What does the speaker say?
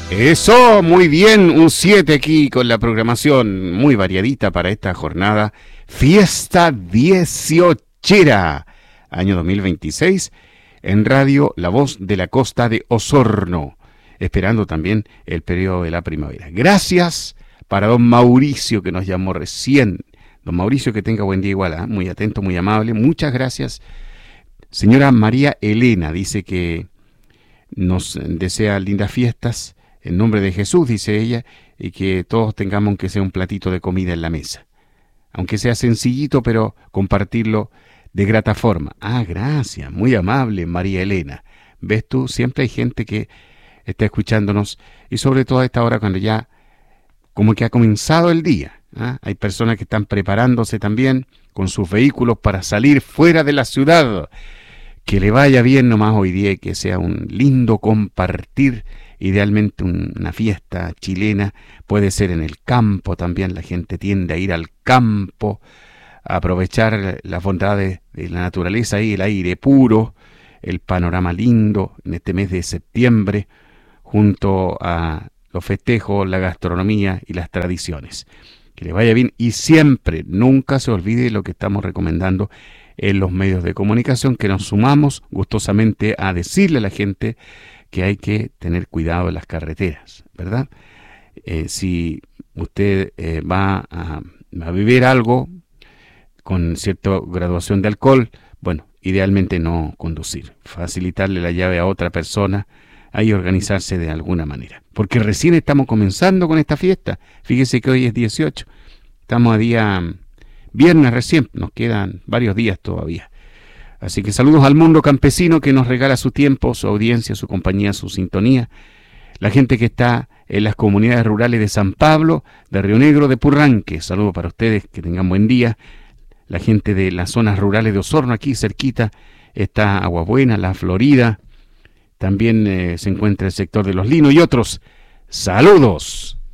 Eso, muy bien, un 7 aquí con la programación muy variadita para esta jornada. Fiesta 18, año 2026, en radio La Voz de la Costa de Osorno, esperando también el periodo de la primavera. Gracias para don Mauricio que nos llamó recién. Don Mauricio, que tenga buen día igual, ¿eh? Muy atento, muy amable, muchas gracias. Señora María Elena dice que nos desea lindas fiestas. En nombre de Jesús, dice ella, y que todos tengamos aunque sea un platito de comida en la mesa. Aunque sea sencillito, pero compartirlo de grata forma. Ah, gracias, muy amable María Elena. ¿Ves tú? Siempre hay gente que está escuchándonos, y sobre todo a esta hora cuando ya como que ha comenzado el día. ¿Ah? Hay personas que están preparándose también con sus vehículos para salir fuera de la ciudad. Que le vaya bien nomás hoy día y que sea un lindo compartir. Idealmente una fiesta chilena puede ser en el campo también. La gente tiende a ir al campo, a aprovechar las bondades de la naturaleza y el aire puro, el panorama lindo en este mes de septiembre, junto a los festejos, la gastronomía y las tradiciones. Que le vaya bien y siempre, nunca se olvide lo que estamos recomendando en los medios de comunicación, que nos sumamos gustosamente a decirle a la gente que hay que tener cuidado en las carreteras, ¿verdad? Si usted va a beber algo con cierta graduación de alcohol, bueno, idealmente no conducir, facilitarle la llave a otra persona, ahí organizarse de alguna manera. Porque recién estamos comenzando con esta fiesta. Fíjese que hoy es 18, estamos a día viernes recién, nos quedan varios días todavía. Así que saludos al mundo campesino que nos regala su tiempo, su audiencia, su compañía, su sintonía. La gente que está en las comunidades rurales de San Pablo, de Río Negro, de Purranque. Saludos para ustedes, que tengan buen día. La gente de las zonas rurales de Osorno, aquí cerquita, está Aguabuena, La Florida. También se encuentra el sector de Los Linos y otros. ¡Saludos!